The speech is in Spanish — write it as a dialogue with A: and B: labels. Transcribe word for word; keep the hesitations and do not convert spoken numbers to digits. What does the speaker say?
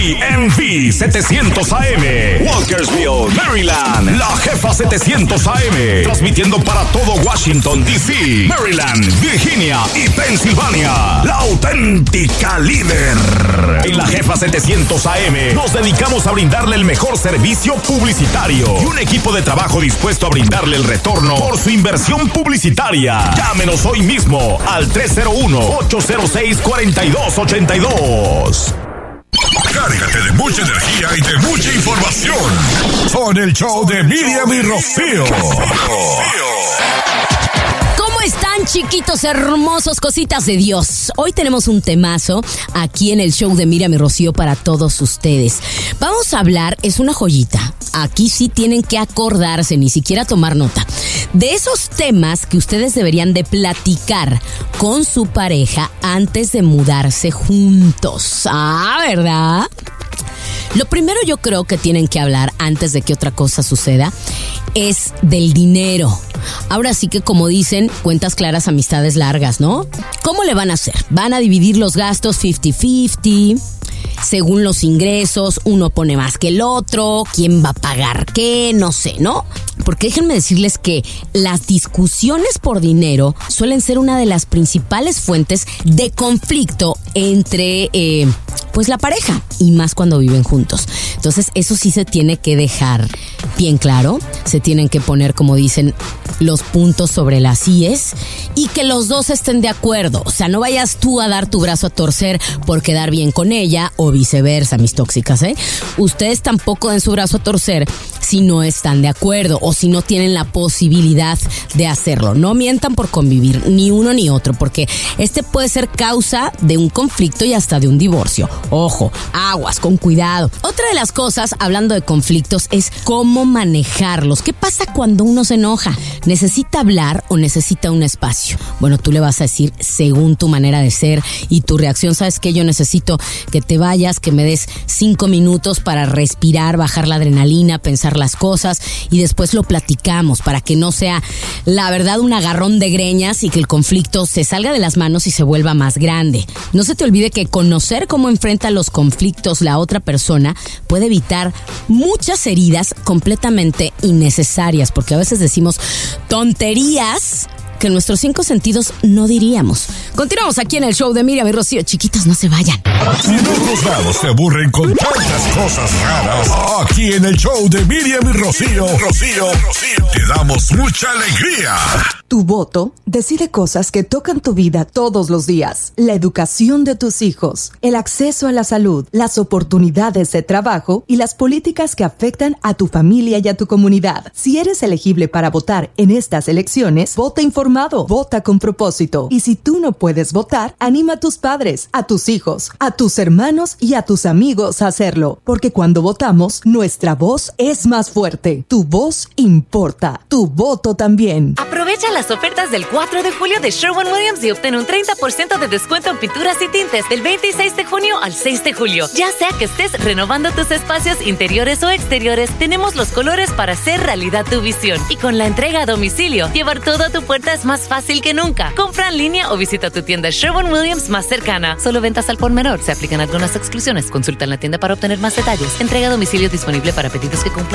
A: M V setecientos A M, Walkersville, Maryland. La Jefa setecientos A M, transmitiendo para todo Washington, D C, Maryland, Virginia y Pensilvania. La auténtica líder. En La Jefa setecientos A M nos dedicamos a brindarle el mejor servicio publicitario y un equipo de trabajo dispuesto a brindarle el retorno por su inversión publicitaria. Llámenos hoy mismo al tres cero uno, ocho cero seis, cuatro dos ocho dos.
B: Cárgate de mucha energía y de mucha información con el show de Miriam y Rocío.
C: ¿Cómo están, chiquitos hermosos, cositas de Dios? Hoy tenemos un temazo aquí en el show de Miriam y Rocío para todos ustedes. Vamos a hablar, es una joyita. Aquí sí tienen que acordarse, ni siquiera tomar nota, de esos temas que ustedes deberían de platicar con su pareja antes de mudarse juntos. Ah, ¿verdad? Lo primero yo creo que tienen que hablar antes de que otra cosa suceda es del dinero. Ahora sí que, como dicen, cuentas claras, amistades largas, ¿no? ¿Cómo le van a hacer? ¿Van a dividir los gastos cincuenta cincuenta? Según los ingresos, uno pone más que el otro, quién va a pagar qué, no sé, ¿no? Porque déjenme decirles que las discusiones por dinero suelen ser una de las principales fuentes de conflicto entre eh, pues la pareja, y más cuando viven juntos. Entonces eso sí se tiene que dejar bien claro, se tienen que poner, como dicen, los puntos sobre las íes y que los dos estén de acuerdo. O sea, no vayas tú a dar tu brazo a torcer por quedar bien con ella o viceversa, mis tóxicas, ¿eh? Ustedes tampoco den su brazo a torcer si no están de acuerdo o si no tienen la posibilidad de hacerlo. No mientan por convivir, ni uno ni otro, porque este puede ser causa de un conflicto y hasta de un divorcio. Ojo, aguas, con cuidado. Otra de las cosas, hablando de conflictos, es cómo manejarlos. ¿Qué pasa cuando uno se enoja? ¿Necesita hablar o necesita un espacio? Bueno, tú le vas a decir según tu manera de ser y tu reacción. ¿Sabes qué? Yo necesito que te vayas, que me des cinco minutos para respirar, bajar la adrenalina, pensar las cosas y después lo platicamos para que no sea, la verdad, un agarrón de greñas y que el conflicto se salga de las manos y se vuelva más grande. No se te olvide que conocer cómo enfrenta los conflictos la otra persona puede evitar muchas heridas completamente innecesarias, porque a veces decimos tonterías que en nuestros cinco sentidos no diríamos. Continuamos aquí en el show de Miriam y Rocío. Chiquitas, no se vayan.
B: Si en otros lados se aburren con tantas cosas raras, aquí en el show de Miriam y Rocío, Rocío, Rocío, te damos mucha alegría.
D: Tu voto decide cosas que tocan tu vida todos los días. La educación de tus hijos, el acceso a la salud, las oportunidades de trabajo y las políticas que afectan a tu familia y a tu comunidad. Si eres elegible para votar en estas elecciones, vota informado, vota con propósito. Y si tú no puedes votar, anima a tus padres, a tus hijos, a tus hermanos y a tus amigos a hacerlo. Porque cuando votamos, nuestra voz es más fuerte. Tu voz importa. Tu voto también.
E: Aprovecha las ofertas del cuatro de julio de Sherwin-Williams y obtén un treinta por ciento de descuento en pinturas y tintes del veintiséis de junio al seis de julio. Ya sea que estés renovando tus espacios interiores o exteriores, tenemos los colores para hacer realidad tu visión. Y con la entrega a domicilio, llevar todo a tu puerta es más fácil que nunca. Compra en línea o visita tu tienda Sherwin-Williams más cercana. Solo ventas al por menor. Se aplican algunas exclusiones. Consulta en la tienda para obtener más detalles. Entrega a domicilio disponible para pedidos que cumplan